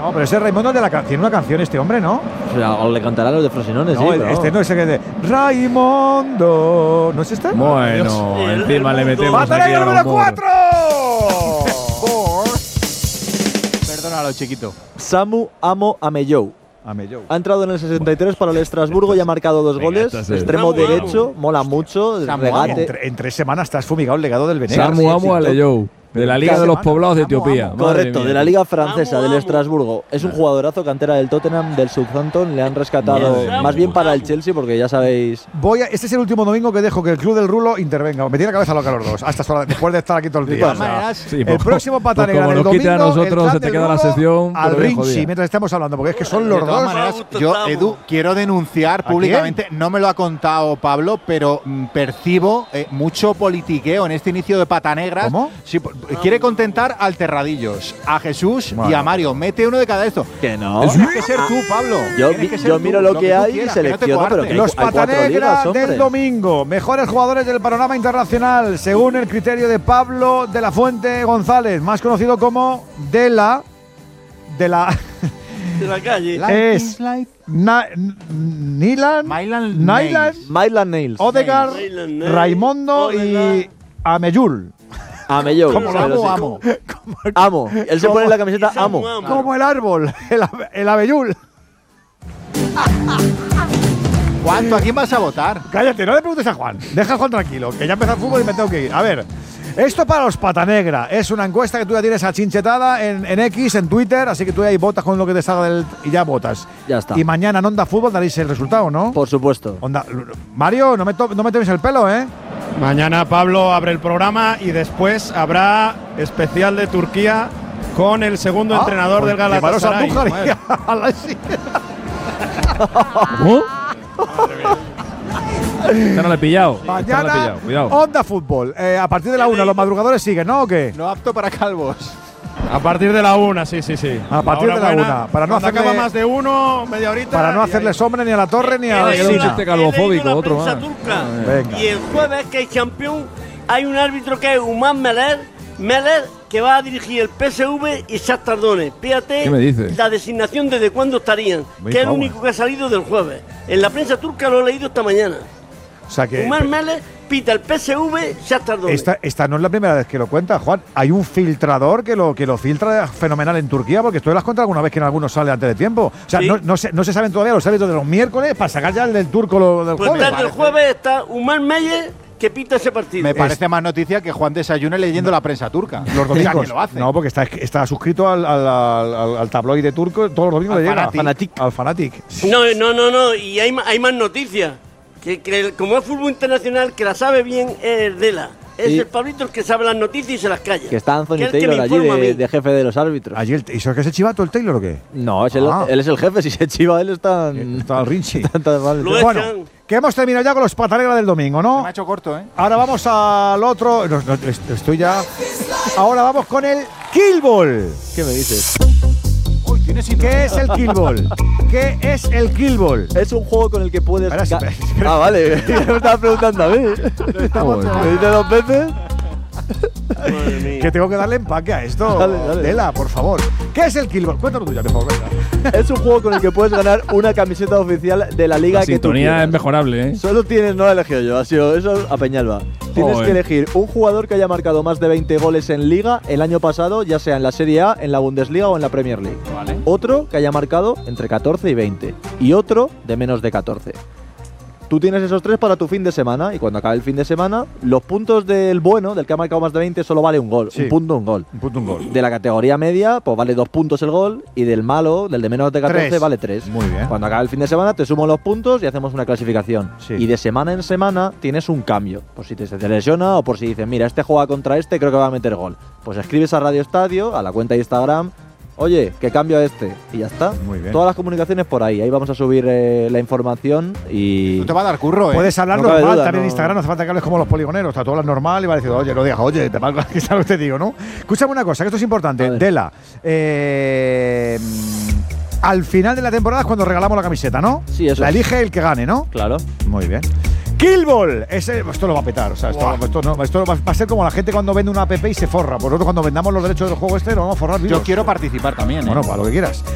No, pero ese Raimundo de la tiene una canción este hombre, ¿no? O sea, o le cantarán los de Frosinones, No, sí. este no es el que de Raimundo. ¿No es este? Bueno, encima le metemos aquí ¡Patanega a número los 4! Perdónalo, chiquito. Samu Amo Amellou. Amellou. Ha entrado en el 63 para el Estrasburgo y ha marcado 2 goles. Extremo derecho, mola mucho, regate. En 3 semanas estás fumigado el legado del Venegas. Samu Amo Aleyou, de la Liga de los Poblados de Etiopía. Correcto, de la Liga Francesa, del Estrasburgo. Es un jugadorazo, cantera del Tottenham, del Southampton. Le han rescatado más bien para el Chelsea, porque ya sabéis. Este es el último domingo que dejo que el Club del Rulo intervenga. Me tiene la cabeza loca los dos, hasta esta hora, después de estar aquí todo el día. El próximo Patanegra como del nos quite a domingo, nosotros, se te queda la sección al pero bien Rinchi, jodida. mientras estamos hablando, porque es que son los De todas dos. maneras, yo, Edu, quiero denunciar públicamente, no me lo ha contado Pablo, pero percibo mucho politiqueo en este inicio de Patanegras. ¿Cómo? Sí, quiere contentar al Terradillos, a Jesús y a Mario. Mete uno de cada esto. Que no. Tienes que ser tú, Pablo. Yo miro lo que tú hay y quieras, que no te selecciono, pero coartes. que Los hay 4 Patanegra ligas, hombre. del domingo, mejores jugadores del panorama internacional, según el criterio de Pablo de la Fuente González, más conocido como de la De la calle. es Nyland, Maitland Niles. Odegaard, Raimundo y Amellul. Amellou. Como lo pero sí. Amo. Él se pone en la camiseta Amo. Como el árbol, el Abellul. Juan, ¿tú a quién vas a votar? Cállate, no le preguntes a Juan. Deja a Juan tranquilo, que ya empezó el fútbol y me tengo que ir. A ver, esto para los Patanegra es una encuesta que tú ya tienes achinchetada en X, en Twitter, así que tú ahí votas con lo que te salga y ya votas. Ya está. Y mañana en Onda Fútbol daréis el resultado, ¿no? Por supuesto. Mario, no me tomes el pelo, ¿eh? Mañana Pablo abre el programa y después habrá especial de Turquía con el segundo entrenador del Galatasaray. ¿Cómo? Ya no le he pillado. Mañana, Cuidado. Onda Fútbol. A partir de la 1, los madrugadores siguen, ¿no? ¿O qué? No apto para calvos. A partir de la 1, sí. A partir de la 1. Para no Cuando hacerle, acaba más de 1, media horita. para no hacerle sombra ni a la torre ni a Sí, este calvofóbico, otro más. Venga. Y el jueves, que hay campeón, hay un árbitro que es Umar Meler, que va a dirigir el PSV y Shakhtar Donetsk. Fíjate ¿Qué me dices? la designación desde cuándo estarían, Muy que es el cabrón. único que ha salido del jueves. En la prensa turca lo he leído esta mañana. O sea que Umar Meler pita el PSV, Shakhtar Donetsk. esta no es la primera vez que lo cuenta, Juan. Hay un filtrador que lo filtra fenomenal en Turquía, porque tú lo has contado alguna vez que en algunos sale antes de tiempo. O sea, Sí. no se saben todavía los árbitros de los miércoles para sacar ya el del turco del Pues jueves. desde el jueves está Umar Meyer que pita ese partido. Me parece más noticia que Juan desayune leyendo la prensa turca. Los domingos. O sea, que lo hace. No, porque está suscrito al tabloide turco, todos los domingos Al le llega. Fanatic. Al Fanatic. No, y hay más noticias. Que como es fútbol internacional, que la sabe bien es Dela. Es Sí. el Pablito el que sabe las noticias y se las calla. Que está Anthony Que es el que Taylor me allí informa a mí. de jefe de los árbitros. Allí ¿y eso es que es el chivato, el Taylor o qué? No, él Ah. es el jefe. Si se chiva él está Está al Rinchi. Lo Bueno, echan. que hemos terminado ya con los Patanegra del domingo, Se ¿no? me ha hecho corto, ¿eh? Ahora vamos al otro. Estoy ya. Ahora vamos con el Killball. ¿Qué me dices? Uy, tienes ¿Qué es el Killball? ¿Qué es el Killball? Es un juego con el que puedes. Espera. Ah, vale. Me estabas preguntando a mí. ¿Me dices 2 veces? Madre mía. Que tengo que darle empaque a esto. Dale. Tela, por favor. ¿Qué es el Killball? Cuéntalo tú ya, por favor. Venga. Es un juego con el que puedes ganar una camiseta oficial de la liga La que tú sintonía quieras. es mejorable, ¿eh? Solo tienes, no la he elegido yo, ha sido eso a Peñalba. Tienes Joder. que elegir un jugador que haya marcado más de 20 goles en liga el año pasado, ya sea en la Serie A, en la Bundesliga o en la Premier League. Vale. Otro que haya marcado entre 14 y 20. Y otro de menos de 14. Tú tienes esos 3 para tu fin de semana y cuando acabe el fin de semana, los puntos del bueno, del que ha marcado más de 20, solo vale un gol. Sí. Un punto, un gol. Un punto, un gol. De la categoría media, pues vale 2 puntos el gol y del malo, del de menos de 14, 3. vale 3. Muy bien. Cuando acabe el fin de semana te sumo los puntos y hacemos una clasificación. Sí. Y de semana en semana tienes un cambio. Por si se te lesiona o por si dices, mira, este juega contra este, creo que va a meter gol. Pues escribes a Radio Estadio, a la cuenta de Instagram, oye, que cambio a este. Y ya está. Muy bien. Todas las comunicaciones por ahí. Ahí vamos a subir la información y… No te va a dar curro, ¿eh? Puedes hablar No cabe normal duda, también en no. Instagram, no hace falta que hables como los poligoneros. O sea, tú hablas normal y va a decir, oye, no digas, oye, te valgo, que sabes lo que te digo, ¿no? Escúchame una cosa, que esto es A importante. ver. Dela, al final de la temporada es cuando regalamos la camiseta, ¿no? Sí, eso La es. elige el que gane, ¿no? Claro. Muy bien. Killball, esto lo va a petar, o sea, esto va a ser como la gente cuando vende una app y se forra. Por otro, cuando vendamos los derechos del juego este, lo vamos a forrar vivos. Yo quiero participar también, ¿eh? Bueno, para lo que quieras.